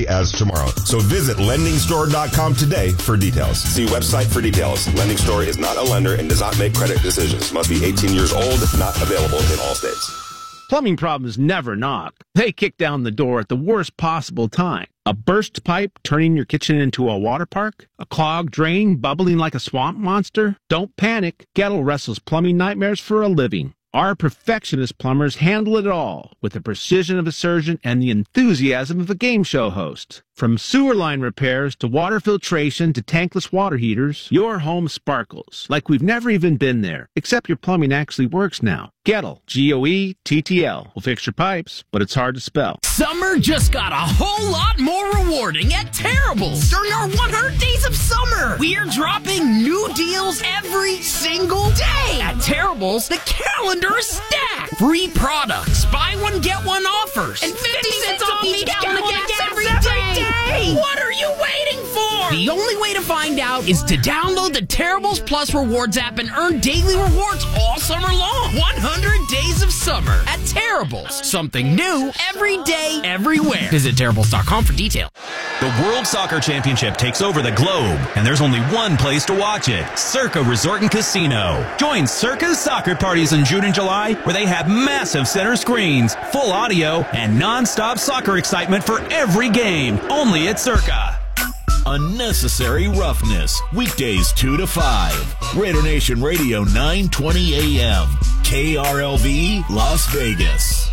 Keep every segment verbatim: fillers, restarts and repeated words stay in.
day as tomorrow. So visit lending store dot com today for details. See website for details. Lending Store is not a lender and does not make credit decisions. Must be eighteen years old, not available in all states. Plumbing problems never knock. They kick down the door at the worst possible time. A burst pipe turning your kitchen into a water park? A clogged drain bubbling like a swamp monster? Don't panic. Gettle wrestles plumbing nightmares for a living. Our perfectionist plumbers handle it all with the precision of a surgeon and the enthusiasm of a game show host. From sewer line repairs to water filtration to tankless water heaters, your home sparkles like we've never even been there, except your plumbing actually works now. Gettle, G O E T T L, will fix your pipes, but it's hard to spell. Summer just got a whole lot more rewarding at Terrible's. During our one hundred days of summer, we are dropping new deals every single day. At Terrible's, the calendar is stacked. Free products, buy one, get one offers, and fifty cents off each gallon of gas every day. What are you waiting for? The only way to find out is to download the Terrible's Plus Rewards app and earn daily rewards all summer long. one hundred days of summer at Terrible's. Something new every day, everywhere. Visit Terrible's dot com for details. The World Soccer Championship takes over the globe, and there's only one place to watch it, Circa Resort and Casino. Join Circa's soccer parties in June and July, where they have massive center screens, full audio, and non-stop soccer excitement for every game. Only at Circa. Unnecessary Roughness, weekdays two to five. Raider Nation Radio, nine twenty A M. K R L V, Las Vegas.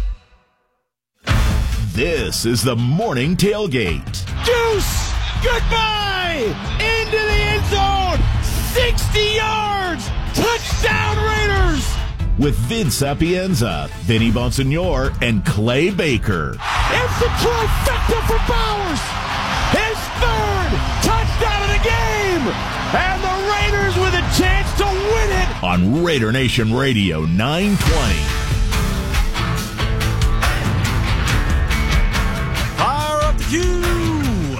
This is the Morning Tailgate. Deuce! Goodbye! Into the end zone! sixty yards! Touchdown Raiders! With Vince Sapienza, Vinny Bonsignore, and Clay Baker. It's the trifecta for Bowers! His third touchdown of the game! And the Raiders with a chance to win it! On Raider Nation Radio, nine twenty. Fire up the cue!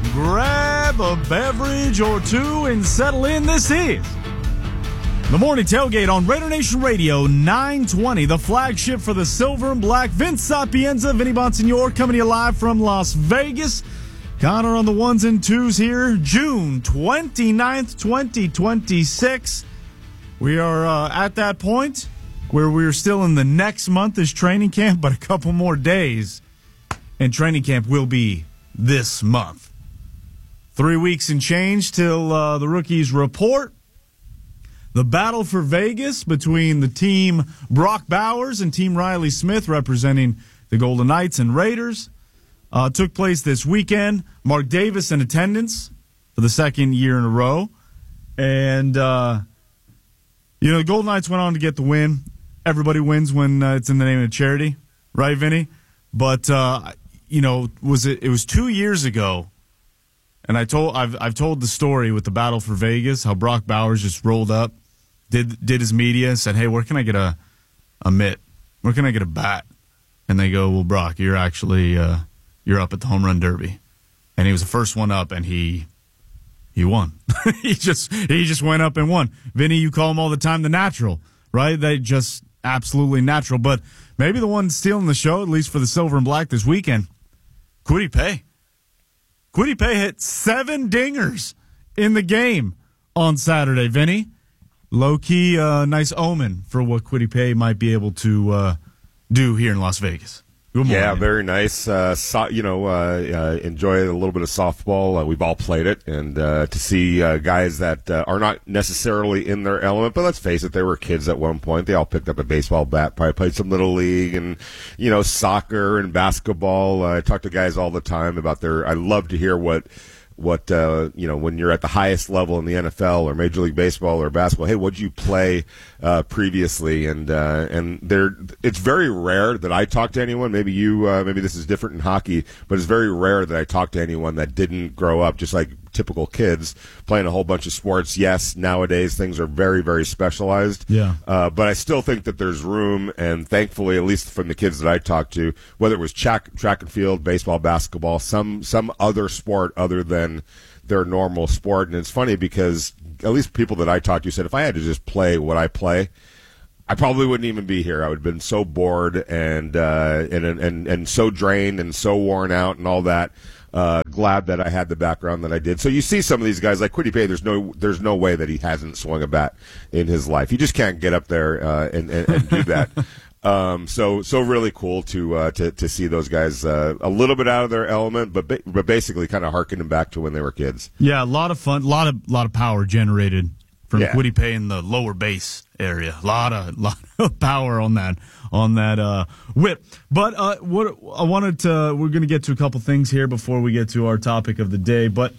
Grab a beverage or two and settle in. This is the Morning Tailgate on Raider Nation Radio, nine twenty, the flagship for the Silver and Black. Vince Sapienza, Vinny Bonsignore coming to you live from Las Vegas. Connor on the ones and twos here. June twenty-ninth, twenty twenty-six. We are uh, at that point where we're still in the next month is training camp, but a couple more days, and training camp will be this month. Three weeks and change till uh, the rookies report. The battle for Vegas between the team Brock Bowers and Team Riley Smith, representing the Golden Knights and Raiders, uh, took place this weekend. Mark Davis in attendance for the second year in a row. And, uh, you know, the Golden Knights went on to get the win. Everybody wins when uh, it's in the name of a charity, right, Vinny? But, uh, you know, was it, it was two years ago. And I told I've I've told the story with the battle for Vegas, how Brock Bowers just rolled up, did did his media, said, "Hey, where can I get a a mitt? Where can I get a bat?" And they go, "Well, Brock, you're actually uh, you're up at the home run derby," and he was the first one up, and he he won. he just he just went up and won. Vinny, you call him all the time the natural, right? They just absolutely natural. But maybe the one stealing the show, at least for the Silver and Black this weekend, Kwity Paye. Kwity Paye hit seven dingers in the game on Saturday, Vinny. Low-key, uh, nice omen for what Kwity Paye might be able to uh, do here in Las Vegas. Good morning. Yeah, very nice. Uh, so, you know, uh, uh, enjoy a little bit of softball. Uh, we've all played it. And uh, to see uh, guys that uh, are not necessarily in their element, but let's face it, they were kids at one point. They all picked up a baseball bat, probably played some Little League and, you know, soccer and basketball. Uh, I talk to guys all the time about their – I love to hear what – what uh, you know, when you're at the highest level in the N F L or Major League Baseball or basketball. Hey, what'd you play uh, previously? And uh, and there, it's very rare that I talk to anyone. Maybe you, uh, maybe this is different in hockey, but it's very rare that I talk to anyone that didn't grow up just like typical kids playing a whole bunch of sports. Yes, nowadays things are very, very specialized. Yeah. Uh, but I still think that there's room, and thankfully, at least from the kids that I talked to, whether it was track, track and field, baseball, basketball, some some other sport other than their normal sport. And it's funny because at least people that I talked to said if I had to just play what I play, I probably wouldn't even be here. I would have been so bored and uh, and, and and so drained and so worn out and all that. Uh, glad that I had the background that I did. So you see some of these guys like Kwity Paye. There's no, there's no way that he hasn't swung a bat in his life. He just can't get up there uh, and, and, and do that. Um, so, so really cool to uh, to to see those guys uh, a little bit out of their element, but ba- but basically kind of harkening back to when they were kids. Yeah, a lot of fun, a lot of lot of power generated from Yeah. Kwity Paye in the lower base area. A lot of lot of power on that on that uh, whip. But uh, what I wanted to, we're going to get to a couple things here before we get to our topic of the day. But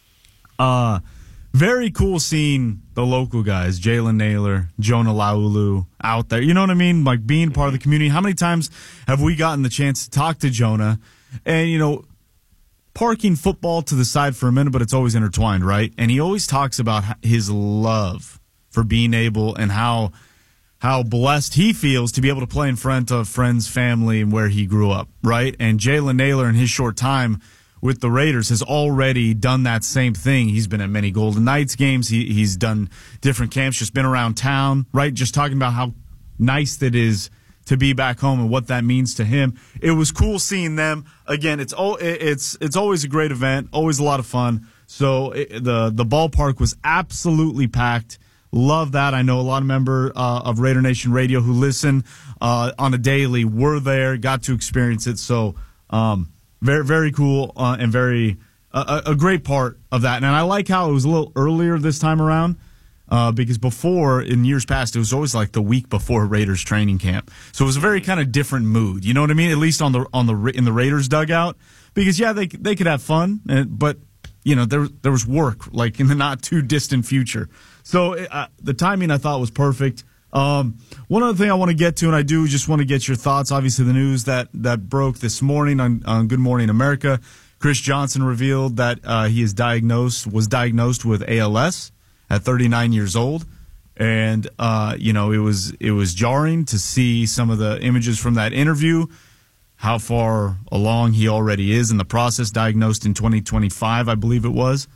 uh, very cool seeing the local guys, Jalen Naylor, Jonah Laulu out there. You know what I mean? Like being part of the community. How many times have we gotten the chance to talk to Jonah? And, you know, parking football to the side for a minute, but it's always intertwined, right? And he always talks about his love for being able and how how blessed he feels to be able to play in front of friends, family, and where he grew up, right? And Jalen Naylor in his short time with the Raiders has already done that same thing. He's been at many Golden Knights games. He, he's done different camps, just been around town, right? Just talking about how nice it is to be back home and what that means to him. It was cool seeing them. Again, it's it's it's always a great event, always a lot of fun. So it, the the ballpark was absolutely packed. Love that. I know a lot of members uh, of Raider Nation Radio who listen uh, on a daily were there, got to experience it. So um, very, very cool uh, and very uh, a great part of that. And I like how it was a little earlier this time around uh, because before, in years past, it was always like the week before Raiders training camp. So it was a very kind of different mood. You know what I mean? At least on the on the in the Raiders dugout, because yeah, they they could have fun, but you know there there was work like in the not too distant future. So uh, the timing I thought was perfect. Um, one other thing I want to get to, and I do just want to get your thoughts. Obviously, the news that, that broke this morning on, on Good Morning America, Chris Johnson revealed that uh, he is diagnosed was diagnosed with A L S at thirty-nine years old, and uh, you know it was it was jarring to see some of the images from that interview. How far along he already is in the process. Diagnosed in twenty twenty-five, I believe it was.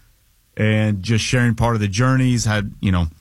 And just sharing part of the journey. He's had, you know,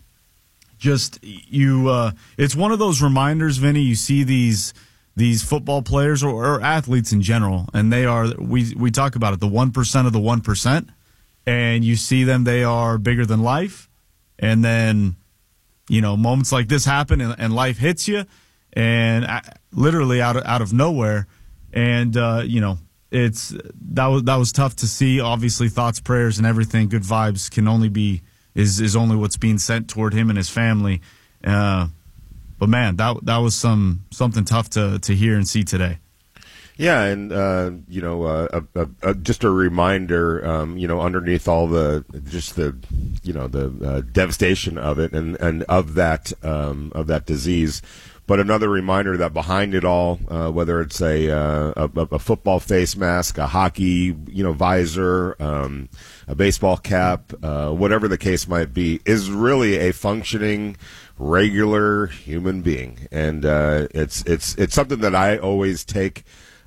just you. Uh, it's one of those reminders, Vinny. You see these these football players or, or athletes in general, and they are. We we talk about it, the one percent of the one percent, and you see them. They are bigger than life, and then, you know, moments like this happen, and, and life hits you, and uh, literally out of, out of nowhere, and uh, you know. It's that was that was tough to see. Obviously, thoughts, prayers, and everything. Good vibes can only be is is only what's being sent toward him and his family. Uh, but man, that that was some something tough to to hear and see today. Yeah, and uh, you know, uh, a, a, a, just a reminder. Um, you know, underneath all the just the you know the uh, devastation of it and and of that um, of that disease. But another reminder that behind it all, uh, whether it's a, uh, a a football face mask, a hockey you know visor, um, a baseball cap, uh, whatever the case might be, is really a functioning, regular human being, and uh, it's it's it's something that I always take.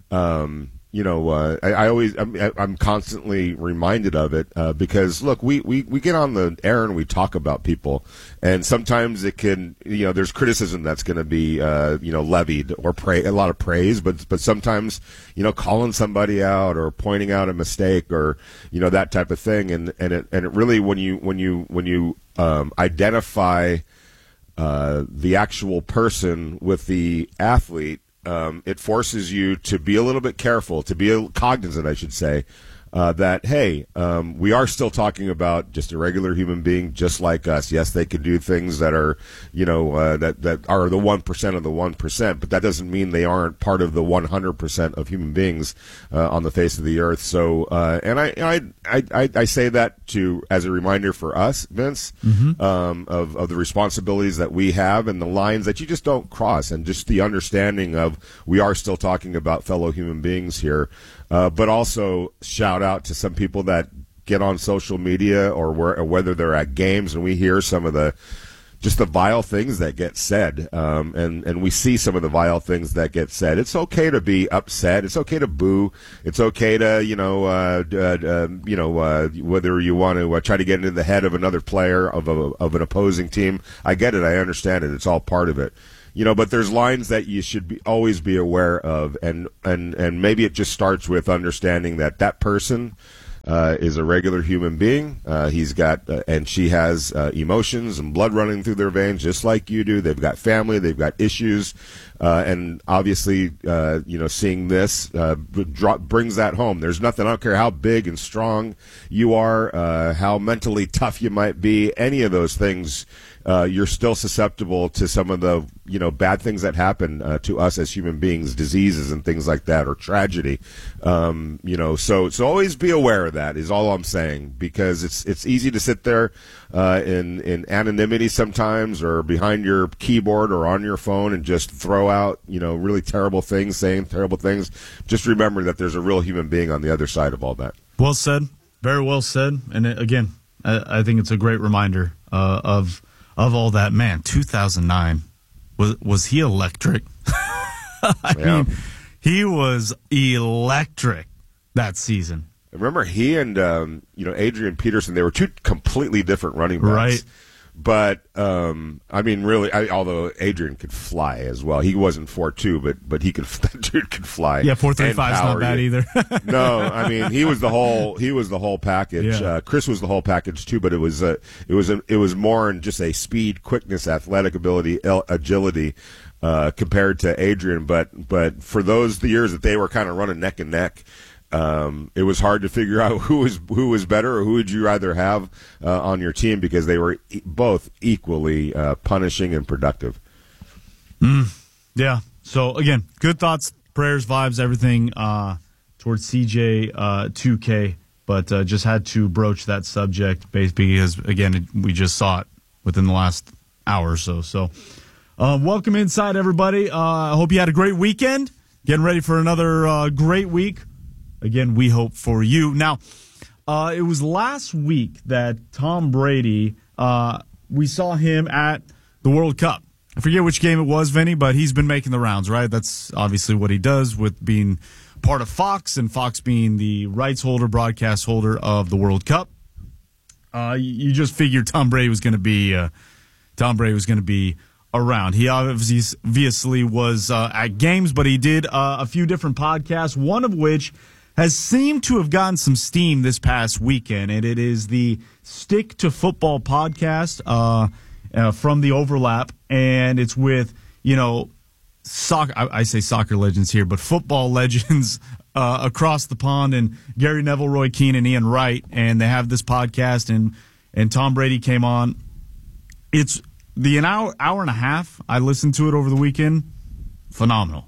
Um, You know, uh, I, I always, I'm, I'm constantly reminded of it uh, because, look, we, we, we get on the air and we talk about people, and sometimes it can, you know, there's criticism that's going to be, uh, you know, levied or pray, a lot of praise, but but sometimes, you know, calling somebody out or pointing out a mistake or, you know, that type of thing, and and it and it really when you when you when you um, identify uh, the actual person with the athlete. Um, it forces you to be a little bit careful, to be cognizant, I should say, uh, that, hey, um, we are still talking about just a regular human being just like us. Yes, they can do things that are, you know, uh, that, that are the one percent of the one percent, but that doesn't mean they aren't part of the one hundred percent of human beings uh, on the face of the earth. So, uh, and I, I, I, I say that to as a reminder for us, Vince, mm-hmm. um, of, of the responsibilities that we have and the lines that you just don't cross, and just the understanding of we are still talking about fellow human beings here. Uh, but also shout out to some people that get on social media or, where, or whether they're at games and we hear some of the just the vile things that get said, um, and, and we see some of the vile things that get said. It's okay to be upset. It's okay to boo. It's okay to, you know, uh, uh, uh, you know, uh, whether you want to uh, try to get into the head of another player of, a, of an opposing team. I get it. I understand it. It's all part of it. You know, but there's lines that you should be, always be aware of, and, and, and maybe it just starts with understanding that that person uh, is a regular human being. Uh, he's got, uh, and she has uh, emotions and blood running through their veins, just like you do. They've got family, they've got issues, uh, and obviously, uh, you know, seeing this uh, draw, brings that home. There's nothing. I don't care how big and strong you are, uh, how mentally tough you might be, any of those things. Uh, you're still susceptible to some of the, you know, bad things that happen uh, to us as human beings, diseases and things like that, or tragedy. Um, you know, so so always be aware of that is all I'm saying, because it's it's easy to sit there uh, in in anonymity sometimes, or behind your keyboard or on your phone, and just throw out, you know, really terrible things, saying terrible things. Just remember that there's a real human being on the other side of all that. Well said, very well said, and it, again, I, I think it's a great reminder uh, of. Of all that, man, two thousand nine, was was he electric? I yeah. mean, he was electric that season. Remember, he and um, you know Adrian Peterson, they were two completely different running backs. Right. But, um, I mean, really, I, although Adrian could fly as well. He wasn't four two, but but he could, that dude could fly. Yeah, four three five is not bad either. No, I mean, he was the whole, he was the whole package. Yeah. Uh, Chris was the whole package too, but it was, uh, it was, a, it was more in just a speed, quickness, athletic ability, agility, uh, compared to Adrian. But, but for those the years that they were kind of running neck and neck, Um, it was hard to figure out who was who was better, or who would you rather have uh, on your team, because they were e- both equally uh, punishing and productive. Mm, yeah. So again, good thoughts, prayers, vibes, everything uh, towards C J uh, two K, but uh, just had to broach that subject basically because again we just saw it within the last hour or so. So uh, welcome inside, everybody. I uh, hope you had a great weekend. Getting ready for another uh, great week. Again, we hope for you. Now, uh, it was last week that Tom Brady, uh, we saw him at the World Cup. I forget which game it was, Vinny, but he's been making the rounds, right? That's obviously what he does with being part of Fox, and Fox being the rights holder, broadcast holder of the World Cup. Uh, you, you just figured Tom Brady was going to be uh, Tom Brady was going to be around. He obviously, obviously was uh, at games, but he did uh, a few different podcasts, one of which has seemed to have gotten some steam this past weekend, and it is the Stick to Football podcast uh, uh, from the Overlap, and it's with, you know, soccer. I, I say soccer legends here, but football legends uh, across the pond, and Gary Neville, Roy Keane, and Ian Wright, and they have this podcast, and and Tom Brady came on. It's the an hour hour and a half. I listened to it over the weekend. Phenomenal.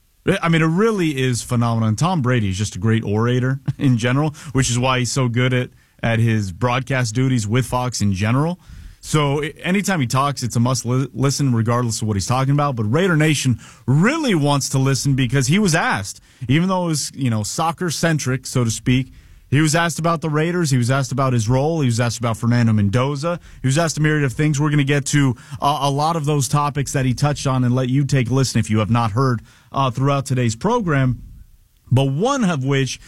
I mean, it really is phenomenal. And Tom Brady is just a great orator in general, which is why he's so good at, at his broadcast duties with Fox in general. So anytime he talks, it's a must li- listen regardless of what he's talking about. But Raider Nation really wants to listen because he was asked, even though it was, you know, soccer-centric, so to speak, he was asked about the Raiders. He was asked about his role. He was asked about Fernando Mendoza. He was asked a myriad of things. We're going to get to uh, a lot of those topics that he touched on and let you take a listen if you have not heard uh, throughout today's program. But one of which,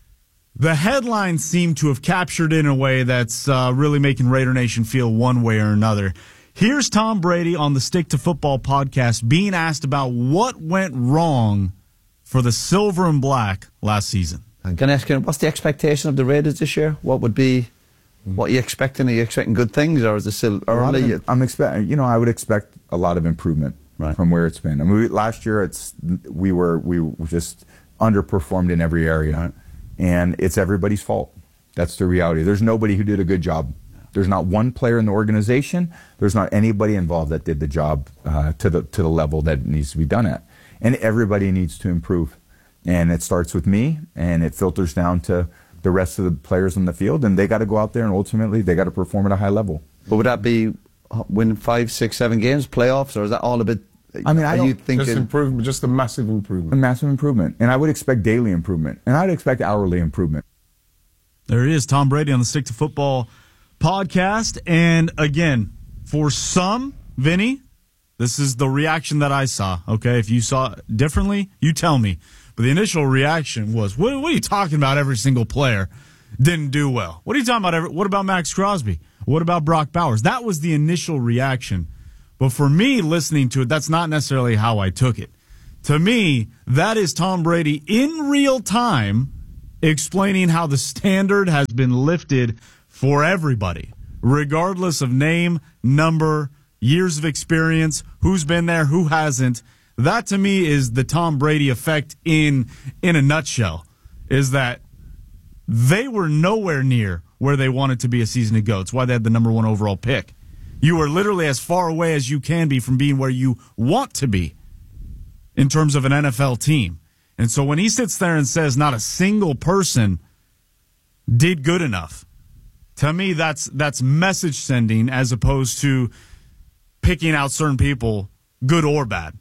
the headlines seem to have captured in a way that's uh, really making Raider Nation feel one way or another. Here's Tom Brady on the Stick to Football podcast being asked about what went wrong for the Silver and Black last season. I'm going to ask you, what's the expectation of the Raiders this year? What would be, what are you expecting? Are you expecting good things, or is it still early? I'm, I'm expecting, you know, I would expect a lot of improvement right. from where it's been. I mean, we, last year it's we were we just underperformed in every area, right. and it's everybody's fault. That's the reality. There's nobody who did a good job. There's not one player in the organization. There's not anybody involved that did the job uh, to the to the level that it needs to be done at, and everybody needs to improve. And it starts with me, and it filters down to the rest of the players on the field, and they got to go out there and ultimately they got to perform at a high level. But would that be win five, six, seven games, playoffs, or is that all a bit? I mean, I don't you think just improvement, just a massive improvement, a massive improvement, and I would expect daily improvement, and I'd expect hourly improvement. There he is, Tom Brady on the Stick to Football podcast, and again, for some, Vinny, this is the reaction that I saw. Okay, if you saw it differently, you tell me. But the initial reaction was, what, what are you talking about? Every single player didn't do well. What are you talking about? Every, what about Max Crosby? What about Brock Bowers? That was the initial reaction. But for me, listening to it, that's not necessarily how I took it. To me, that is Tom Brady in real time explaining how the standard has been lifted for everybody, regardless of name, number, years of experience, who's been there, who hasn't. That to me is the Tom Brady effect in in a nutshell, is that they were nowhere near where they wanted to be a season ago. It's why they had the number one overall pick. You are literally as far away as you can be from being where you want to be in terms of an N F L team. And so when he sits there and says not a single person did good enough, to me that's that's message sending as opposed to picking out certain people, good or bad.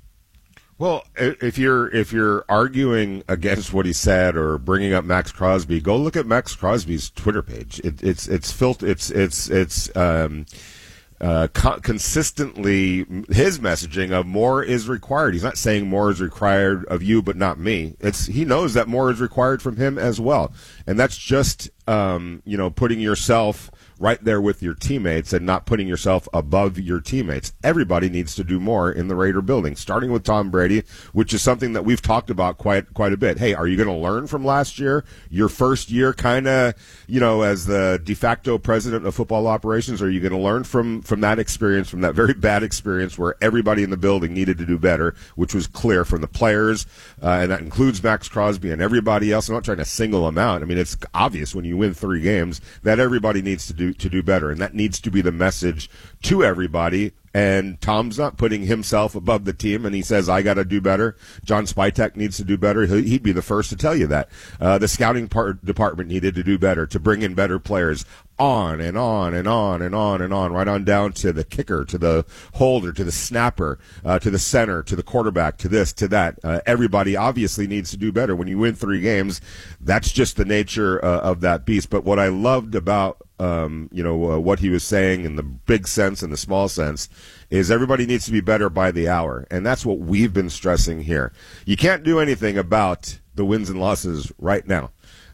Well, if you're if you're arguing against what he said or bringing up Max Crosby, go look at Max Crosby's Twitter page. It, it's it's fil- It's it's it's um, uh, co- consistently his messaging of more is required. He's not saying more is required of you, but not me. It's he knows that more is required from him as well, and that's just um, you know putting yourself right there with your teammates and not putting yourself above your teammates. Everybody needs to do more in the Raider building, starting with Tom Brady, which is something that we've talked about quite quite a bit. Hey, are you going to learn from last year? Your first year kind of, you know, as the de facto president of football operations, are you going to learn from, from that experience, from that very bad experience where everybody in the building needed to do better, which was clear from the players, uh, and that includes Max Crosby and everybody else. I'm not trying to single them out. I mean, it's obvious when you win three games that everybody needs to do to do better, and that needs to be the message to everybody. And Tom's not putting himself above the team, and he says, I got to do better. John Spytek needs to do better. He'd be the first to tell you that. Uh, the scouting part, department needed to do better, to bring in better players. On and on and on and on and on, right on down to the kicker, to the holder, to the snapper, uh, to the center, to the quarterback, to this, to that. Uh, everybody obviously needs to do better. When you win three games, that's just the nature uh, of that beast. But what I loved about um, you know uh, what he was saying in the big sense and the small sense is everybody needs to be better by the hour, and that's what we've been stressing here. You can't do anything about the wins and losses right now.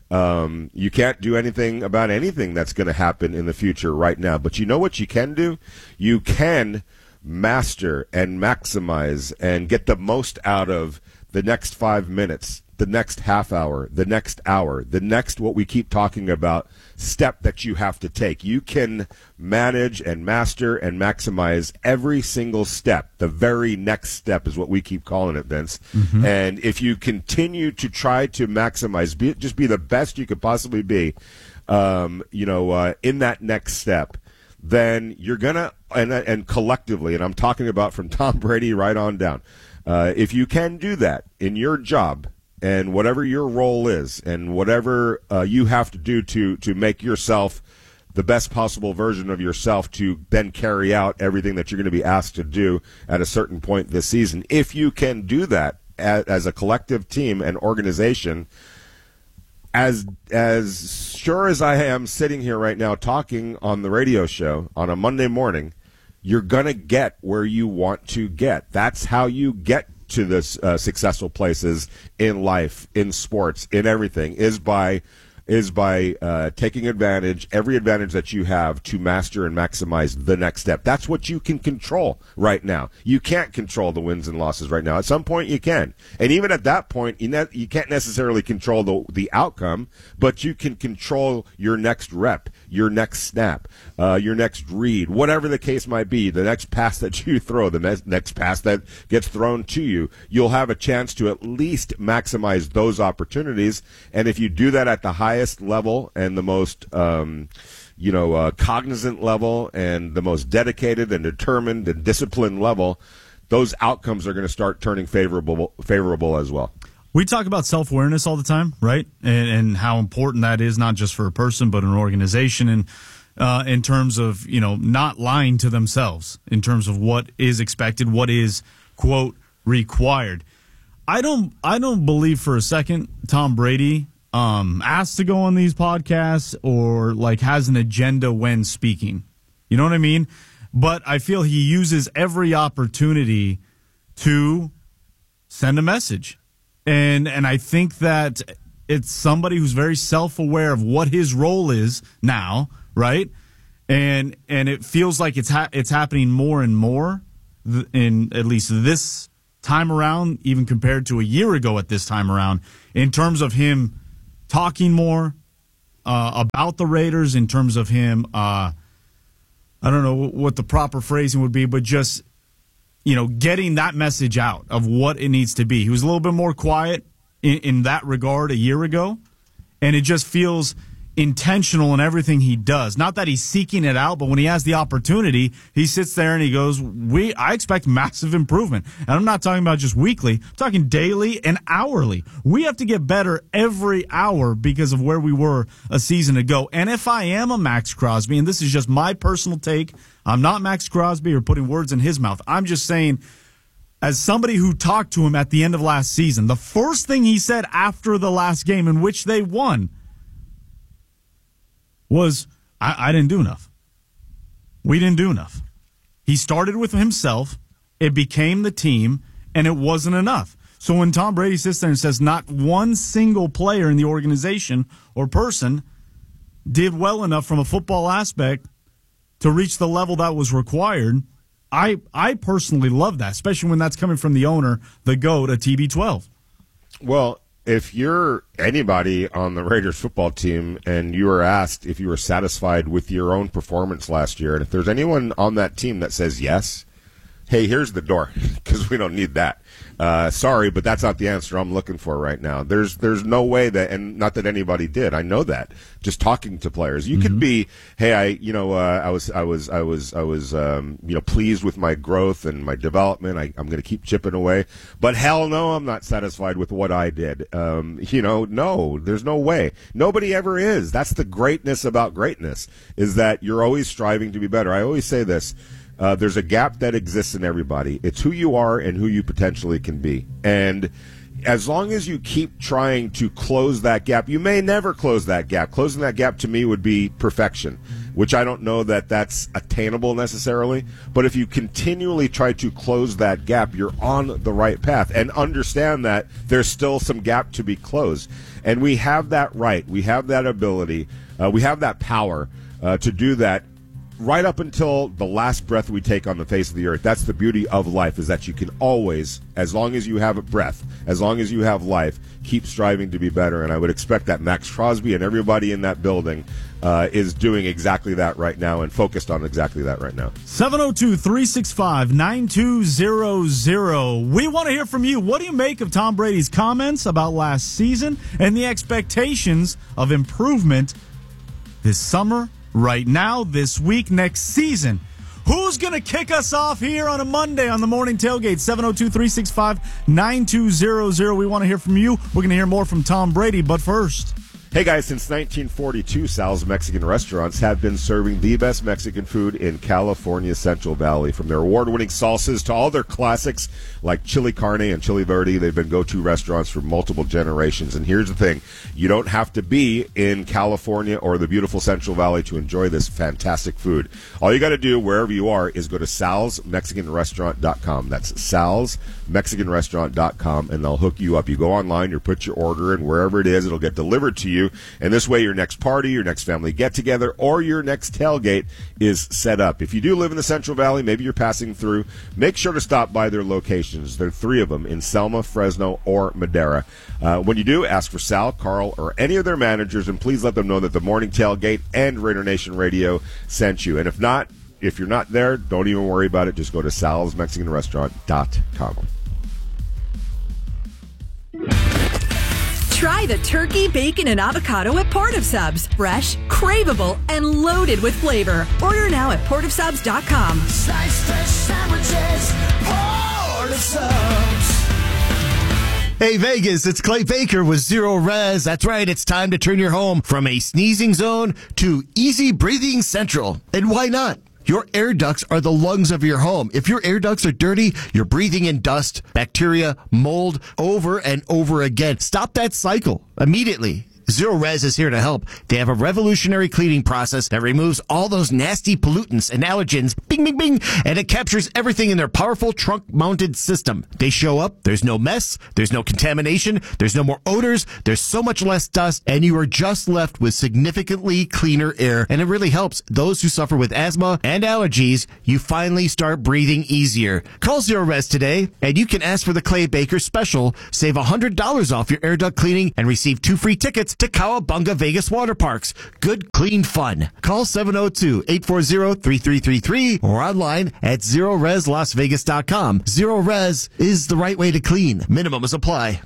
Um, you can't do anything about anything that's going to happen in the future right now. But you know what you can do? You can master and maximize and get the most out of the next five minutes, the next half hour, the next hour, the next, what we keep talking about, step that you have to take. You can manage and master and maximize every single step. The very next step is what we keep calling it, Vince. Mm-hmm. And if you continue to try to maximize, be, just be the best you could possibly be, um, you know, uh, in that next step, then you're going to, and, and collectively, and I'm talking about from Tom Brady right on down, uh, if you can do that in your job, and whatever your role is, and whatever uh, you have to do to to make yourself the best possible version of yourself to then carry out everything that you're going to be asked to do at a certain point this season, if you can do that as, as a collective team and organization, as as sure as I am sitting here right now talking on the radio show on a Monday morning, you're going to get where you want to get. That's how you get to the uh, successful places in life, in sports, in everything, is by is by uh, taking advantage, every advantage that you have to master and maximize the next step. That's what you can control right now. You can't control the wins and losses right now. At some point you can. And even at that point, you, ne- you can't necessarily control the, the outcome, but you can control your next rep, your next snap, uh, your next read, whatever the case might be, the next pass that you throw, the ne- next pass that gets thrown to you. You'll have a chance to at least maximize those opportunities. And if you do that at the highest level and the most um, you know uh, cognizant level and the most dedicated and determined and disciplined level, those outcomes are going to start turning favorable favorable as well. We talk about self-awareness all the time, right? And, and how important that is, not just for a person but an organization, and uh, in terms of, you know, not lying to themselves in terms of what is expected, what is, quote, required. I don't I don't believe for a second Tom Brady Um, asked to go on these podcasts or like has an agenda when speaking. You know what I mean? But I feel he uses every opportunity to send a message. And and I think that it's somebody who's very self-aware of what his role is now, right? And and it feels like it's ha- it's happening more and more th- in at least this time around, even compared to a year ago at this time around, in terms of him talking more uh, about the Raiders, in terms of him, uh, I don't know what the proper phrasing would be, but just, you know, getting that message out of what it needs to be. He was a little bit more quiet in, in that regard a year ago, and it just feels intentional in everything he does. Not that he's seeking it out, but when he has the opportunity, he sits there and he goes, "We, I expect massive improvement." And I'm not talking about just weekly. I'm talking daily and hourly. We have to get better every hour because of where we were a season ago. And if I am a Max Crosby, and this is just my personal take, I'm not Max Crosby or putting words in his mouth. I'm just saying, as somebody who talked to him at the end of last season, the first thing he said after the last game in which they won was, I, I didn't do enough. We didn't do enough. He started with himself, it became the team, and it wasn't enough. So when Tom Brady sits there and says not one single player in the organization or person did well enough from a football aspect to reach the level that was required, I I personally love that, especially when that's coming from the owner, the GOAT, a T B twelve. Well, if you're anybody on the Raiders football team and you were asked if you were satisfied with your own performance last year, and if there's anyone on that team that says yes, hey, here's the door, because we don't need that. Uh, sorry, but that's not the answer I'm looking for right now. There's there's no way that, and not that anybody did. I know that. Just talking to players, you mm-hmm. could be, hey, I, you know, uh, I was, I was, I was, I was, um, you know, pleased with my growth and my development. I, I'm going to keep chipping away, but hell no, I'm not satisfied with what I did. Um, you know, no, there's no way. Nobody ever is. That's the greatness about greatness, is that you're always striving to be better. I always say this. Uh, there's a gap that exists in everybody. It's who you are and who you potentially can be. And as long as you keep trying to close that gap, you may never close that gap. Closing that gap to me would be perfection, which I don't know that that's attainable necessarily. But if you continually try to close that gap, you're on the right path. And understand that there's still some gap to be closed. And we have that right. We have that ability. Uh, we have that power uh, to do that. Right up until the last breath we take on the face of the earth. That's the beauty of life, is that you can always, as long as you have a breath, as long as you have life, keep striving to be better. And I would expect that Max Crosby and everybody in that building uh, is doing exactly that right now and focused on exactly that right now. seven oh two, three six five, nine two zero zero. We want to hear from you. What do you make of Tom Brady's comments about last season and the expectations of improvement this summer, right now, this week, next season? Who's going to kick us off here on a Monday on the Morning Tailgate? seven oh two, three six five, nine two zero zero. We want to hear from you. We're going to hear more from Tom Brady, but first... Hey guys, since nineteen forty-two, Sal's Mexican restaurants have been serving the best Mexican food in California's Central Valley. From their award-winning salsas to all their classics like chili carne and chili verde, they've been go-to restaurants for multiple generations. And here's the thing, you don't have to be in California or the beautiful Central Valley to enjoy this fantastic food. All you got to do, wherever you are, is go to sals mexican restaurant dot com. That's sals mexican restaurant dot com, and they'll hook you up. You go online, you put your order in, wherever it is, it'll get delivered to you. And this way your next party, your next family get-together, or your next tailgate is set up. If you do live in the Central Valley, maybe you're passing through, make sure to stop by their locations. There are three of them in Selma, Fresno, or Madera. Uh, when you do, ask for Sal, Carl, or any of their managers, and please let them know that the Morning Tailgate and Raider Nation Radio sent you. And if not, if you're not there, don't even worry about it. Just go to sals mexican restaurant dot com. Try the turkey, bacon, and avocado at Port of Subs. Fresh, craveable, and loaded with flavor. Order now at port of subs dot com. Slice fresh sandwiches, Port of Subs. Hey Vegas, it's Clay Baker with Zero Res. That's right, it's time to turn your home from a sneezing zone to easy breathing central. And why not? Your air ducts are the lungs of your home. If your air ducts are dirty, you're breathing in dust, bacteria, mold over and over again. Stop that cycle immediately. Zero Res is here to help. They have a revolutionary cleaning process that removes all those nasty pollutants and allergens, bing, bing, bing, and it captures everything in their powerful trunk-mounted system. They show up, there's no mess, there's no contamination, there's no more odors, there's so much less dust, and you are just left with significantly cleaner air, and it really helps those who suffer with asthma and allergies. You finally start breathing easier. Call Zero Res today, and you can ask for the Clay Baker special. Save one hundred dollars off your air duct cleaning and receive two free tickets to Cowabunga Vegas Water Parks. Good, clean fun. Call seven oh two, eight four zero, three three three three or online at zero res las vegas dot com. Zero Res is the right way to clean. Minimums apply.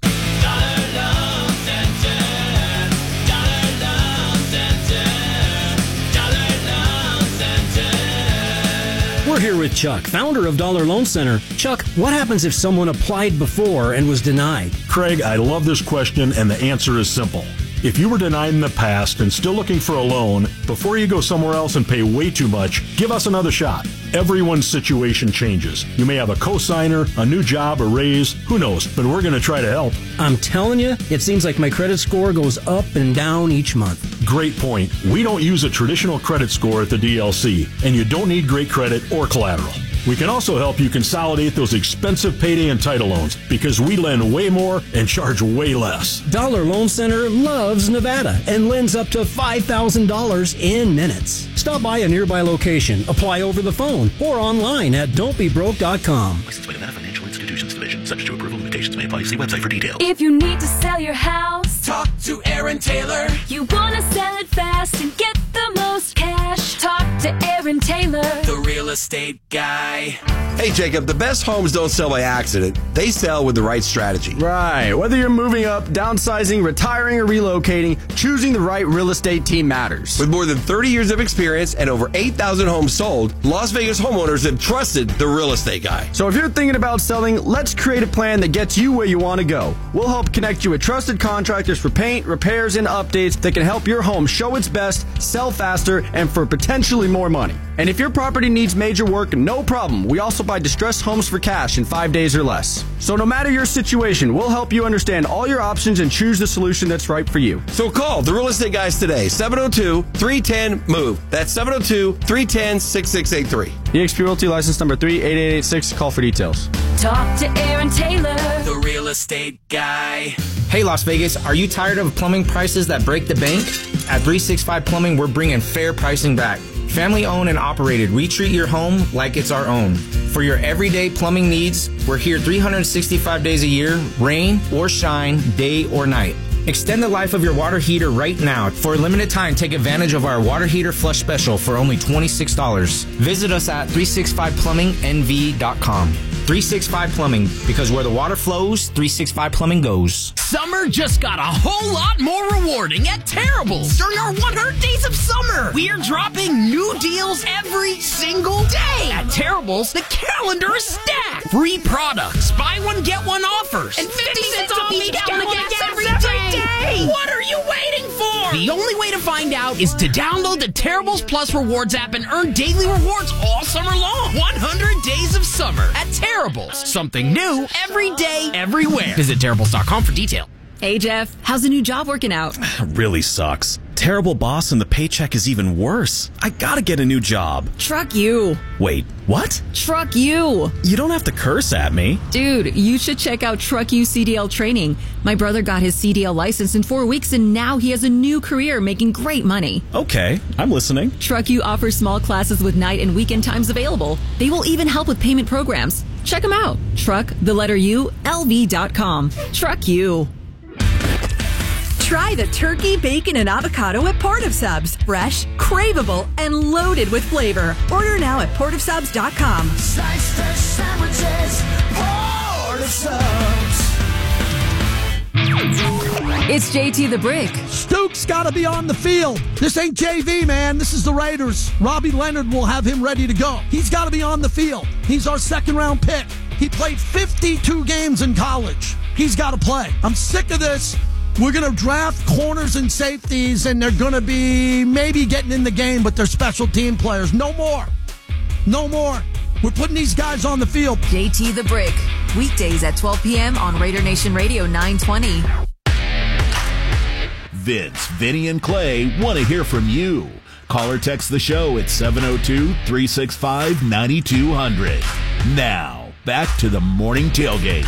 We're here with Chuck, founder of Dollar Loan Center. Chuck, what happens if someone applied before and was denied? Craig, I love this question, and the answer is simple. If you were denied in the past and still looking for a loan, before you go somewhere else and pay way too much, give us another shot. Everyone's situation changes. You may have a cosigner, a new job, a raise, who knows, but we're going to try to help. I'm telling you, it seems like my credit score goes up and down each month. Great point. We don't use a traditional credit score at the D L C, and you don't need great credit or collateral. We can also help you consolidate those expensive payday and title loans because we lend way more and charge way less. Dollar Loan Center loves Nevada and lends up to five thousand dollars in minutes. Stop by a nearby location, apply over the phone, or online at don't be broke dot com. Licensed by Nevada Financial Institutions Division. Subject to approval, limitations may apply. See website for details. If you need to sell your house, talk to Aaron Taylor. You want to sell it fast and get the most cash, talk to Aaron Taylor, the real estate guy. Hey, Jacob, the best homes don't sell by accident. They sell with the right strategy. Right. Whether you're moving up, downsizing, retiring, or relocating, choosing the right real estate team matters. With more than thirty years of experience and over eight thousand homes sold, Las Vegas homeowners have trusted the real estate guy. So if you're thinking about selling, let's create a plan that gets you where you want to go. We'll help connect you with trusted contractors for paint, repairs, and updates that can help your home show its best, sell faster, and for potentially more money. And if your property needs major work, no problem. We also buy distressed homes for cash in five days or less. So no matter your situation, we'll help you understand all your options and choose the solution that's right for you. So call the real estate guys today, seven oh two, three one zero, M O V E. That's seven oh two, three one zero, six six eight three. E X P Realty license number three eight eight eight six. Call for details. Talk to Aaron Taylor, the real estate guy. Hey, Las Vegas, are you tired of plumbing prices that break the bank? At three sixty-five Plumbing, we're bringing fair pricing back. Family owned and operated, we treat your home like it's our own. For your everyday plumbing needs, we're here three hundred sixty-five days a year, rain or shine, day or night. Extend the life of your water heater right now. For a limited time, take advantage of our water heater flush special for only twenty-six dollars. Visit us at three sixty-five plumbing N V dot com. three sixty-five Plumbing, because where the water flows, three sixty-five Plumbing goes. Summer just got a whole lot more rewarding at Terrible's during our one hundred days of summer. We're dropping new deals every single day. At Terrible's, the calendar is stacked. Free products, buy one, get one offers, and fifty cents off each gallon of gas every day. What are you waiting for? The only way to find out is to download the Terrible's Plus Rewards app and earn daily rewards all summer long. one hundred days of summer at Terrible's. Something new every day, everywhere. Visit Terrible's dot com for details. Hey, Jeff, how's the new job working out? Really sucks. Terrible boss and the paycheck is even worse. I gotta get a new job. Truck you. Wait, what? Truck you. You don't have to curse at me. Dude, you should check out Truck You C D L training. My brother got his C D L license in four weeks and now he has a new career making great money. Okay, I'm listening. Truck You offers small classes with night and weekend times available. They will even help with payment programs. Check them out. Truck, the letter U, L V dot com. Truck You. Try the turkey, bacon, and avocado at Port of Subs. Fresh, craveable, and loaded with flavor. Order now at port of subs dot com. Slice fresh sandwiches, Port of Subs. It's J T the Brick. Stuke's got to be on the field. This ain't J V, man. This is the Raiders. Robbie Leonard will have him ready to go. He's got to be on the field. He's our second round pick. He played fifty-two games in college. He's got to play. I'm sick of this. We're going to draft corners and safeties, and they're going to be maybe getting in the game, but they're special team players. No more. No more. We're putting these guys on the field. J T the Brick. Weekdays at twelve p.m. on Raider Nation Radio nine twenty. Vince, Vinny, and Clay want to hear from you. Call or text the show at seven oh two, three six five, nine two hundred. Now, back to the Morning Tailgate.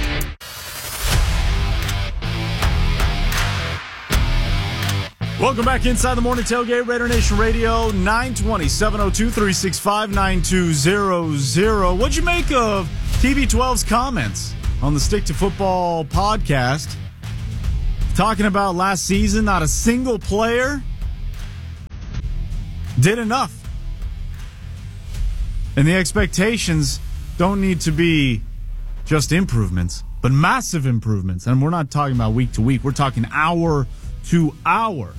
Welcome back inside the Morning Tailgate, Raider Nation Radio, nine twenty, seven oh two, three six five, nine two hundred. What'd you make of T V twelve's comments on the Stick to Football podcast? Talking about last season, not a single player did enough. And the expectations don't need to be just improvements, but massive improvements. And we're not talking about week to week. We're talking hour to hour.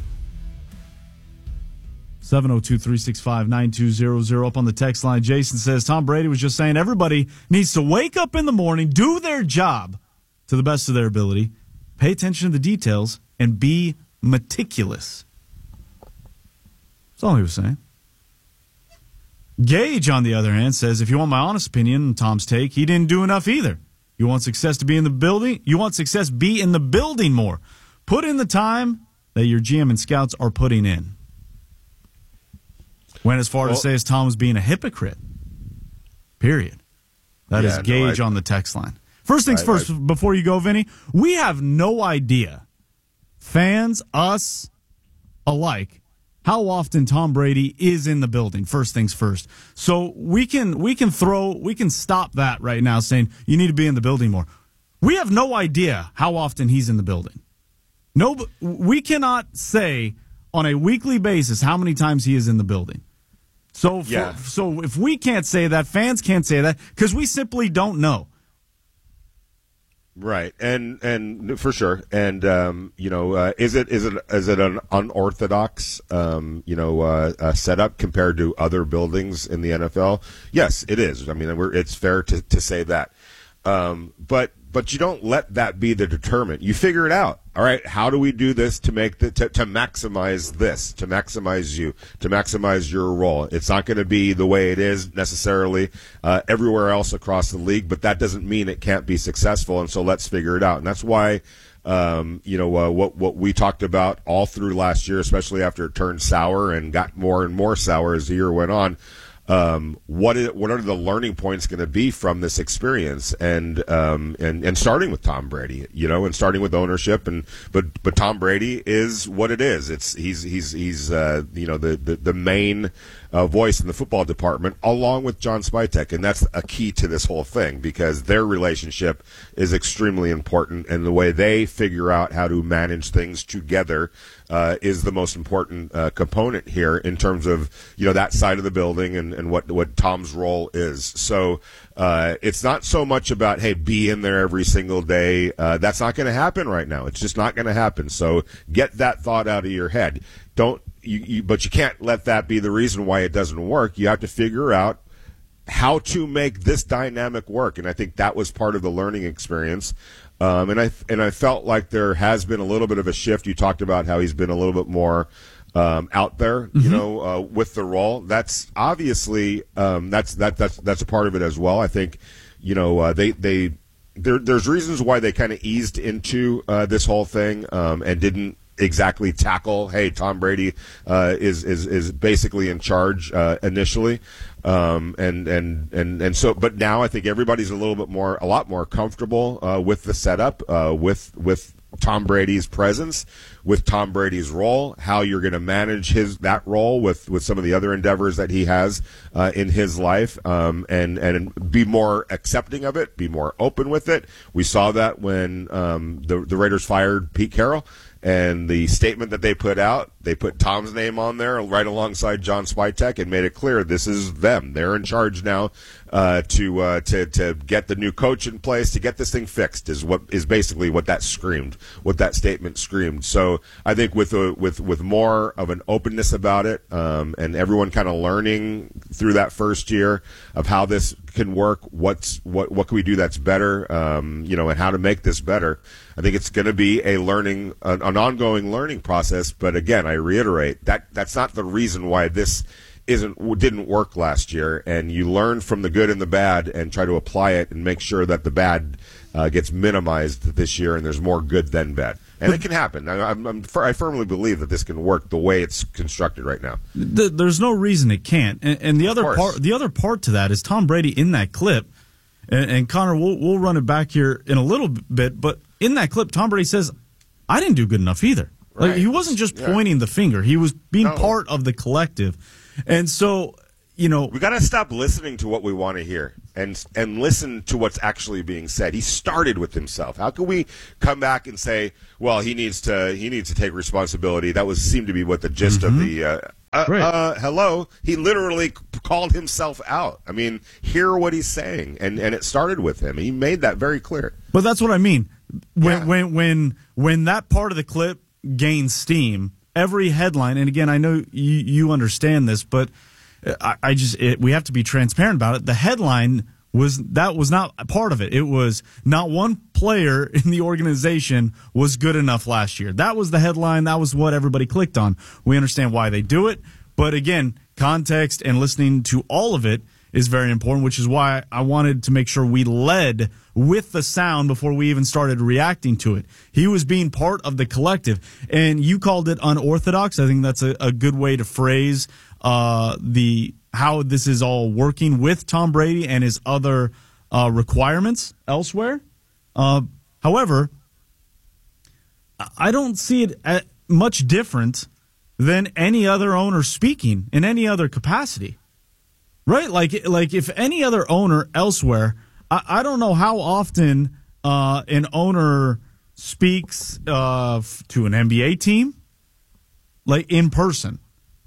seven oh two, three six five, nine two hundred. Up on the text line, Jason says, Tom Brady was just saying everybody needs to wake up in the morning, do their job to the best of their ability, pay attention to the details, and be meticulous. That's all he was saying. Gage, on the other hand, says, if you want my honest opinion, Tom's take, he didn't do enough either. You want success to be in the building? You want success be in the building more. Put in the time that your G M and scouts are putting in. Went as far well, to say as Tom was being a hypocrite. Period. That yeah, is Gage no, I, on the text line. First things I, first, I, before you go, Vinny, we have no idea, fans, us alike, how often Tom Brady is in the building. First things first. So we can we can throw we can stop that right now, saying you need to be in the building more. We have no idea how often he's in the building. No, we cannot say on a weekly basis how many times he is in the building. So, for, yeah. so if we can't say that, fans can't say that because we simply don't know. Right, and and for sure, and um, you know, uh, is it is it is it an unorthodox um, you know uh, uh, setup compared to other buildings in the N F L? Yes, it is. I mean, we're, it's fair to, to say that, um, but but you don't let that be the determinant. You figure it out. All right, how do we do this to make the to, to maximize this, to maximize you, to maximize your role? It's not going to be the way it is necessarily uh, everywhere else across the league, but that doesn't mean it can't be successful. And so let's figure it out. And that's why, um, you know, uh, what what we talked about all through last year, especially after it turned sour and got more and more sour as the year went on. Um, what is, what are the learning points going to be from this experience, and um, and and starting with Tom Brady, you know, and starting with ownership, and but but Tom Brady is what it is. It's he's he's he's uh, you know the the, the main uh, voice in the football department, along with John Spytek, and that's a key to this whole thing because their relationship is extremely important, and the way they figure out how to manage things together uh, is the most important uh, component here in terms of you know that side of the building and. and what what Tom's role is. So uh, it's not so much about, hey, be in there every single day. Uh, that's not going to happen right now. It's just not going to happen. So get that thought out of your head. Don't you, you, but you can't let that be the reason why it doesn't work. You have to figure out how to make this dynamic work. And I think that was part of the learning experience. Um, and I and I felt like there has been a little bit of a shift. You talked about how he's been a little bit more Um, out there, you mm-hmm. know, uh, with the role. That's obviously um, that's that that's that's a part of it as well. I think, you know, uh, they they there there's reasons why they kind of eased into uh, this whole thing um, and didn't exactly tackle. Hey, Tom Brady uh, is is is basically in charge uh, initially, um, and and and and so. But now I think everybody's a little bit more, a lot more comfortable uh, with the setup, uh, with with. Tom Brady's presence, with Tom Brady's role, how you're going to manage his that role with, with some of the other endeavors that he has uh, in his life, um, and and be more accepting of it, be more open with it. We saw that when um, the the Raiders fired Pete Carroll. And the statement that they put out, they put Tom's name on there right alongside John Spytek and made it clear this is them. They're in charge now uh, to uh, to to get the new coach in place, to get this thing fixed. Is what is basically what that screamed, what that statement screamed. So I think with a, with with more of an openness about it, um, and everyone kind of learning through that first year of how this can work, what's what what can we do that's better, um, you know, and how to make this better. I think it's going to be a learning, an, an ongoing learning process. But again, I reiterate that that's not the reason why this isn't didn't work last year. And you learn from the good and the bad, and try to apply it and make sure that the bad uh, gets minimized this year, and there's more good than bad. And it can happen. I, I'm, I'm, I firmly believe that this can work the way it's constructed right now. The, there's no reason it can't. And, and the other part, the other part to that is Tom Brady in that clip. And, and Connor, we'll, we'll run it back here in a little bit. But in that clip, Tom Brady says, "I didn't do good enough either." Right. Like, he wasn't just yeah. pointing the finger; he was being no. part of the collective. And so, you know, we got to stop listening to what we want to hear and and listen to what's actually being said. He started with himself. How can we come back and say, well, he needs to he needs to take responsibility? That was seemed to be what the gist mm-hmm. of the uh, uh, right. uh, hello. He literally called himself out. I mean, hear what he's saying, and and it started with him. He made that very clear. But that's what I mean. When yeah. when when when that part of the clip gains steam, every headline, and again, I know you, you understand this, but I, I just it, we have to be transparent about it. The headline was that was not a part of it. It was not one player in the organization was good enough last year. That was the headline. That was what everybody clicked on. We understand why they do it, but again, context and listening to all of it is very important, which is why I wanted to make sure we led with the sound before we even started reacting to it. He was being part of the collective, and you called it unorthodox. I think that's a, a good way to phrase uh, the how this is all working with Tom Brady and his other uh, requirements elsewhere. Uh, however, I don't see it at much different than any other owner speaking in any other capacity. Right, like like if any other owner elsewhere, I, I don't know how often uh, an owner speaks uh, to an N B A team, like in person.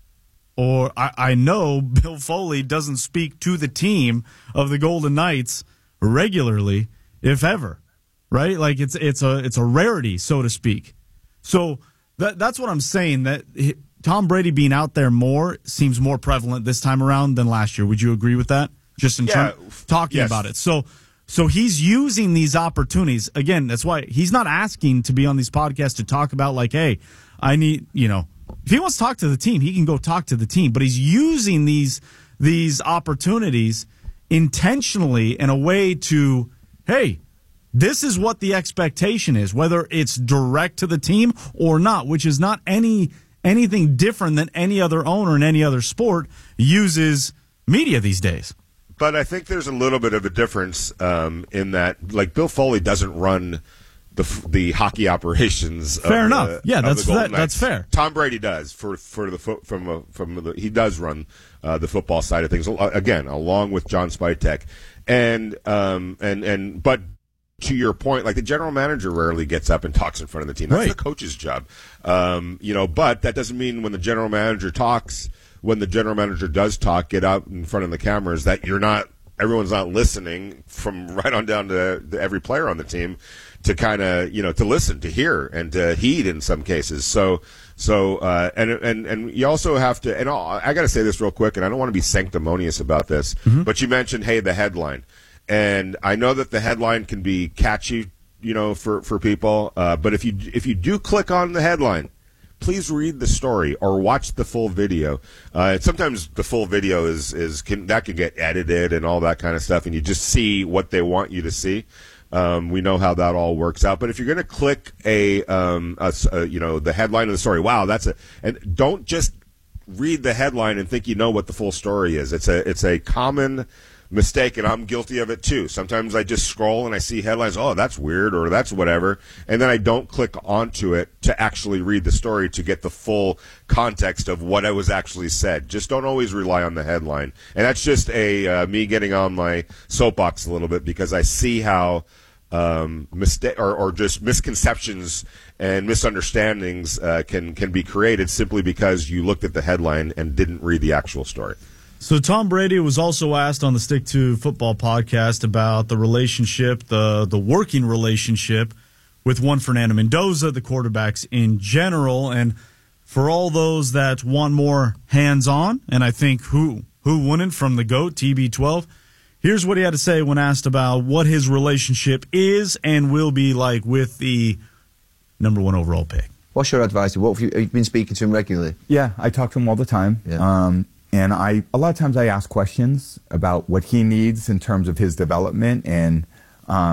Or I, I know Bill Foley doesn't speak to the team of the Golden Knights regularly, if ever. Right, like it's it's a it's a rarity, so to speak. So that that's what I'm saying. That. He, Tom Brady being out there more seems more prevalent this time around than last year. Would you agree with that? Just in yeah, terms talking yes. about it. So so he's using these opportunities. Again, that's why he's not asking to be on these podcasts to talk about like, hey, I need, you know, if he wants to talk to the team, he can go talk to the team. But he's using these these opportunities intentionally in a way to, hey, this is what the expectation is, whether it's direct to the team or not, which is not any anything different than any other owner in any other sport uses media these days. But I think there's a little bit of a difference um, in that, like, Bill Foley doesn't run the the hockey operations. Fair of enough. The, yeah, of that's the that, that's fair. Tom Brady does for for the from a, from the, he does run uh, the football side of things again, along with John Spytek, and um and and but. To your point, like the general manager rarely gets up and talks in front of the team. That's right. the coach's job. Um, you know, but that doesn't mean when the general manager talks, when the general manager does talk, get out in front of the cameras, that you're not, everyone's not listening from right on down to, to every player on the team to kind of, you know, to listen, to hear, and to heed in some cases. So, so, uh, and, and, and you also have to, and I'll, I got to say this real quick, and I don't want to be sanctimonious about this, mm-hmm. but you mentioned, hey, the headline. And I know that the headline can be catchy, you know, for, for people. Uh, but if you if you do click on the headline, please read the story or watch the full video. Uh, sometimes the full video is is can, that can get edited and all that kind of stuff, and you just see what they want you to see. Um, we know how that all works out. But if you're going to click a, um, a, a you know the headline of the story, wow, that's a and don't just read the headline and think you know what the full story is. It's a it's a common mistake, and I'm guilty of it too. Sometimes I just scroll and I see headlines, oh, that's weird, or that's whatever, and then I don't click onto it to actually read the story to get the full context of what I was actually said. Just don't always rely on the headline. And that's just a uh, me getting on my soapbox a little bit, because I see how um, mistake or, or just misconceptions and misunderstandings uh, can can be created simply because you looked at the headline and didn't read the actual story. So Tom Brady was also asked on the Stick to Football podcast about the relationship, the the working relationship with Juan Fernando Mendoza, the quarterbacks in general. And for all those that want more hands-on, and I think who who wouldn't from the GOAT, T B twelve, here's what he had to say when asked about what his relationship is and will be like with the number one overall pick. What's your advice? What have you, have you been speaking to him regularly? Yeah, I talk to him all the time. Yeah. Um, And I, a lot of times I ask questions about what he needs in terms of his development. And um,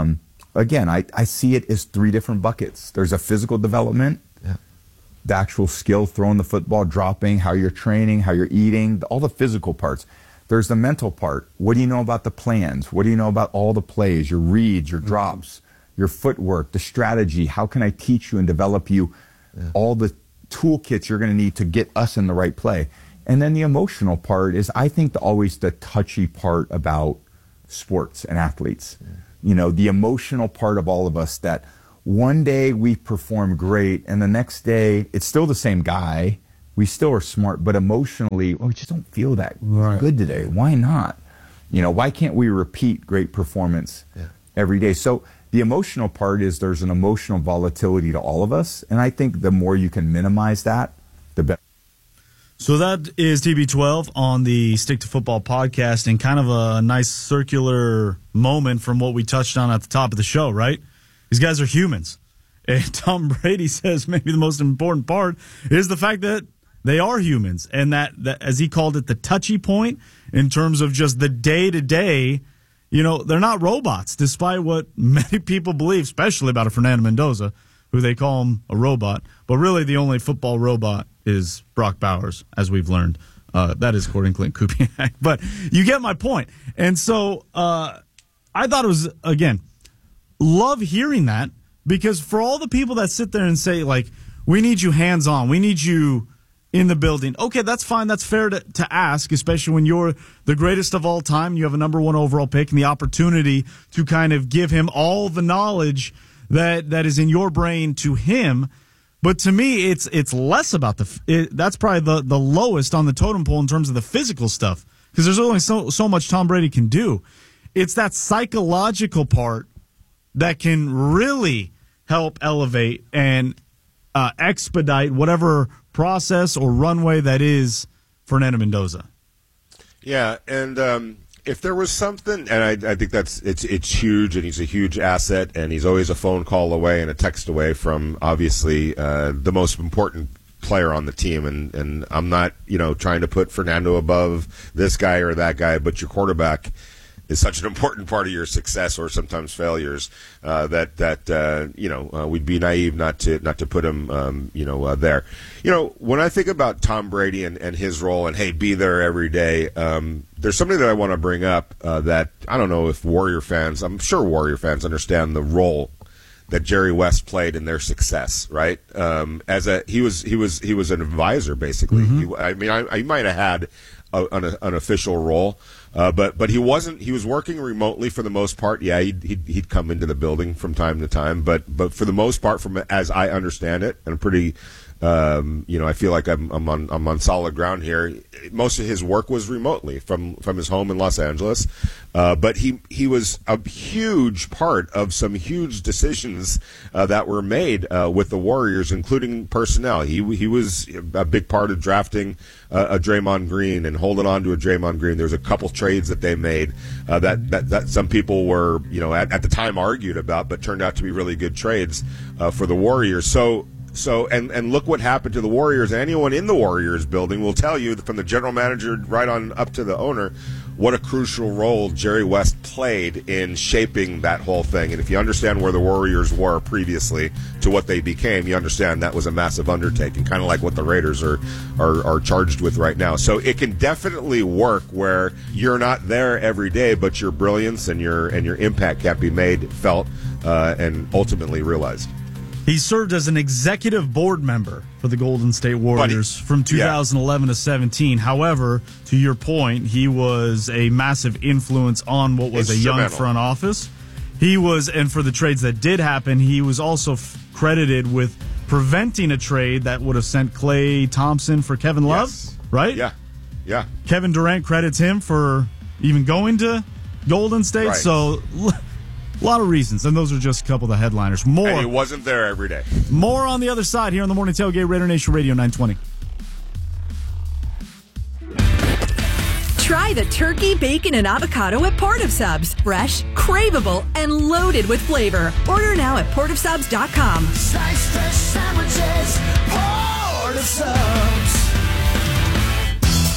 again, I, I see it as three different buckets. There's a physical development, yeah. the actual skill, throwing the football, dropping, how you're training, how you're eating, all the physical parts. There's the mental part. What do you know about the plans? What do you know about all the plays, your reads, your drops, your footwork, the strategy? How can I teach you and develop you yeah. all the toolkits you're going to need to get us in the right play? And then the emotional part is, I think, the, always the touchy part about sports and athletes. Yeah. You know, the emotional part of all of us, that one day we perform great and the next day it's still the same guy. We still are smart, but emotionally, well, we just don't feel that right. good today. Why not? You know, why can't we repeat great performance yeah. every day? So the emotional part is, there's an emotional volatility to all of us. And I think the more you can minimize that, the better. So that is T B twelve on the Stick to Football podcast, and kind of a nice circular moment from what we touched on at the top of the show, right? These guys are humans. And Tom Brady says maybe the most important part is the fact that they are humans, and that, that, as he called it, the touchy point in terms of just the day-to-day, you know, they're not robots, despite what many people believe, especially about a Fernando Mendoza, who they call him a robot. But really, the only football robot is Brock Bowers, as we've learned. Uh, that is according to Clint Kubiak. But you get my point. And so uh, I thought it was, again, love hearing that, because for all the people that sit there and say, like, we need you hands-on, we need you in the building. Okay, that's fine. That's fair to, to ask, especially when you're the greatest of all time. You have a number one overall pick and the opportunity to kind of give him all the knowledge that that is in your brain to him. But to me, it's it's less about the it, that's probably the, the lowest on the totem pole in terms of the physical stuff, because there's only so so much Tom Brady can do. It's that psychological part that can really help elevate and uh, expedite whatever process or runway that is Fernando Mendoza. Yeah, and um, if there was something, and I, I think that's it's it's huge, and he's a huge asset, and he's always a phone call away and a text away from obviously uh, the most important player on the team. And, and I'm not, you know, trying to put Fernando above this guy or that guy, but your quarterback is such an important part of your success, or sometimes failures, uh, that that uh, you know uh, we'd be naive not to not to put him um, you know uh, there. You know, when I think about Tom Brady and, and his role, and hey, be there every day. Um, there's something that I want to bring up uh, that I don't know if Warrior fans, I'm sure Warrior fans understand the role that Jerry West played in their success, right? Um, as a he was he was he was an advisor basically. Mm-hmm. He, I mean, I, I might have had a, an, an official role. Uh, but but he wasn't. He was working remotely for the most part. Yeah, he'd, he'd he'd come into the building from time to time. But but for the most part, from as I understand it, and I'm pretty, um, you know, I feel like I'm I'm on I'm on solid ground here. Most of his work was remotely from from his home in Los Angeles. Uh, but he he was a huge part of some huge decisions uh, that were made uh, with the Warriors, including personnel. He he was a big part of drafting uh, a Draymond Green and holding on to a Draymond Green. There was a couple trades that they made uh, that, that that some people were, you know, at, at the time argued about, but turned out to be really good trades uh, for the Warriors. So. So and, and look what happened to the Warriors. Anyone in the Warriors building will tell you, from the general manager right on up to the owner, what a crucial role Jerry West played in shaping that whole thing. And if you understand where the Warriors were previously to what they became, you understand that was a massive undertaking, kind of like what the Raiders are, are are charged with right now. So it can definitely work where you're not there every day, but your brilliance and your and your impact can be made, felt, uh, and ultimately realized. He served as an executive board member for the Golden State Warriors Buddy. from two thousand eleven yeah. to seventeen. However, to your point, he was a massive influence on what was a young front office. He was, and for the trades that did happen, he was also f- credited with preventing a trade that would have sent Klay Thompson for Kevin Love, yes. right? Yeah, yeah. Kevin Durant credits him for even going to Golden State. Right. So a lot of reasons, and those are just a couple of the headliners. More. And he wasn't there every day. More on the other side here on the Morning Tailgate, Raider Nation Radio nine twenty. Try the turkey, bacon, and avocado at Port of Subs. Fresh, craveable, and loaded with flavor. Order now at port of subs dot com. Slice fresh sandwiches, Port of Subs.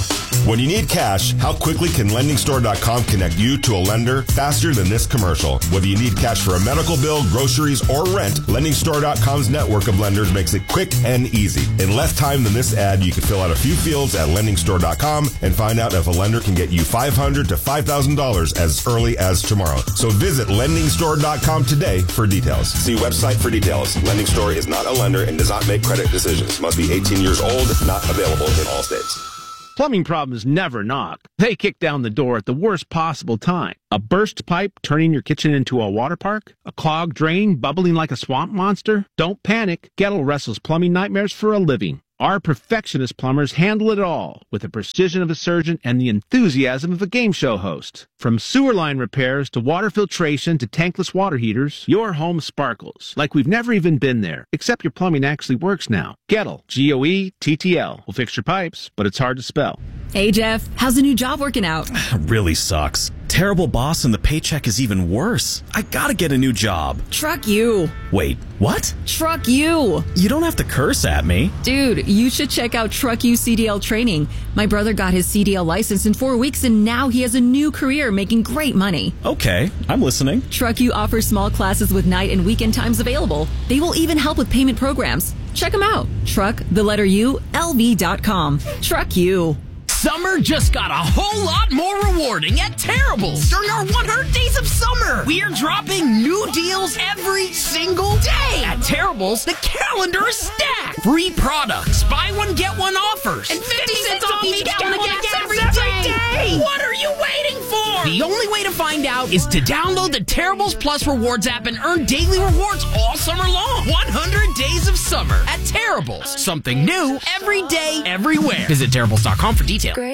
When you need cash, how quickly can lending store dot com connect you to a lender faster than this commercial? Whether you need cash for a medical bill, groceries, or rent, lending store dot com's network of lenders makes it quick and easy. In less time than this ad, you can fill out a few fields at lending store dot com and find out if a lender can get you five hundred dollars to five thousand dollars as early as tomorrow. So visit lending store dot com today for details. See website for details. Lending Store is not a lender and does not make credit decisions. Must be eighteen years old, not available in all states. Plumbing problems never knock. They kick down the door at the worst possible time. A burst pipe turning your kitchen into a water park? A clogged drain bubbling like a swamp monster? Don't panic. Gettle wrestles plumbing nightmares for a living. Our perfectionist plumbers handle it all with the precision of a surgeon and the enthusiasm of a game show host. From sewer line repairs to water filtration to tankless water heaters, your home sparkles like we've never even been there, except your plumbing actually works now. Gettle, G O E T T L, will fix your pipes, but it's hard to spell. Hey, Jeff, how's the new job working out? Really sucks. Terrible boss and the paycheck is even worse. I gotta get a new job. Truck you. Wait, what? Truck you. You don't have to curse at me. Dude, you should check out Truck You C D L training. My brother got his C D L license in four weeks and now he has a new career making great money. Okay, I'm listening. Truck You offers small classes with night and weekend times available. They will even help with payment programs. Check them out. Truck, the letter U, L V dot com. Truck You. Summer just got a whole lot more rewarding at Terrible's during our one hundred days of summer. We are dropping new deals every single day. At Terrible's, the calendar is stacked. Free products, buy one, get one offers, and fifty cents off each gallon of gas every day. What are you waiting for? The only way to find out is to download the Terrible's Plus Rewards app and earn daily rewards all summer long. one hundred days of summer at Terrible's. Something new every day, everywhere. Visit Terrible's dot com for details.